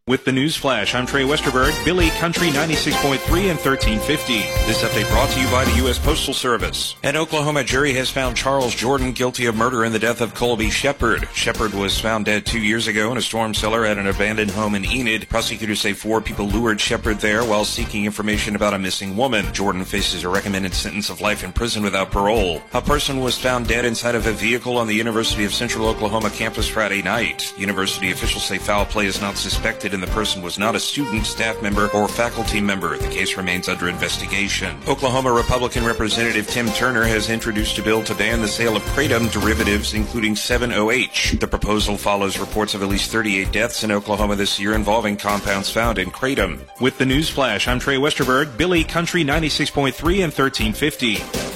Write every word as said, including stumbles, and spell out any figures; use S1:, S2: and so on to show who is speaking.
S1: With the news flash, I'm Trey Westerberg, Billy Country ninety-six point three and thirteen fifty. This update brought to you by the U S Postal Service. An Oklahoma jury has found Charles Jordan guilty of murder in the death of Colby Shepard. Shepard was found dead two years ago in a storm cellar at an abandoned home in Enid. Prosecutors say four people lured Shepard there while seeking information about a missing woman. Jordan faces a recommended sentence of life in prison without parole. A person was found dead inside of a vehicle on the University of Central Oklahoma campus Friday night. University officials say foul play is not suspected and the person was not a student, staff member, or faculty member. The case remains under investigation. Oklahoma Republican Representative Tim Turner has introduced a bill to ban the sale of kratom derivatives, including seven O H. The proposal follows reports of at least thirty-eight deaths in Oklahoma this year involving compounds found in kratom. With the news flash, I'm Trey Westerberg, Billy Country ninety-six point three and thirteen fifty.